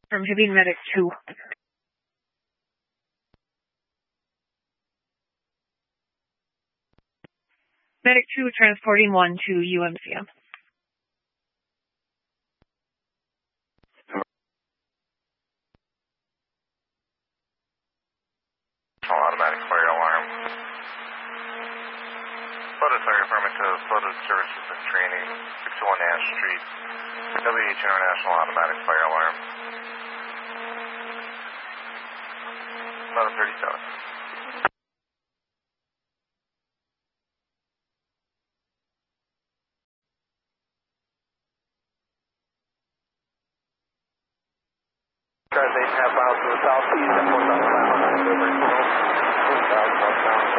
From Hibbing Medic 2. Medic 2 transporting 1 to UMCM. Automatic fire alarm. Flooded fire department to Flooded Services and Training, 61 Ash Street. WH International automatic fire alarm. 1137. Cars 8.5 miles to the southeast at 4,500 over.